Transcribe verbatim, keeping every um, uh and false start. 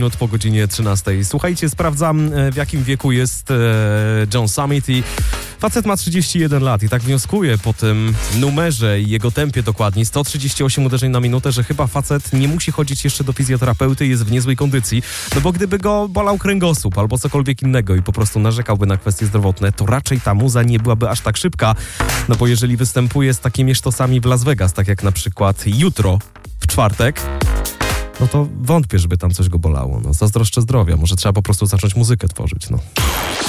minut po godzinie trzynastej. Słuchajcie, sprawdzam, w jakim wieku jest e, John Summit i facet ma trzydzieści jeden lat i tak wnioskuję po tym numerze i jego tempie dokładnie, sto trzydzieści osiem uderzeń na minutę, że chyba facet nie musi chodzić jeszcze do fizjoterapeuty i jest w niezłej kondycji, no bo gdyby go bolał kręgosłup albo cokolwiek innego i po prostu narzekałby na kwestie zdrowotne, to raczej ta muza nie byłaby aż tak szybka, no bo jeżeli występuje z takimi sztosami w Las Vegas, tak jak na przykład jutro, w czwartek, no to wątpię, żeby tam coś go bolało. No, zazdroszczę zdrowia. Może trzeba po prostu zacząć muzykę tworzyć, no.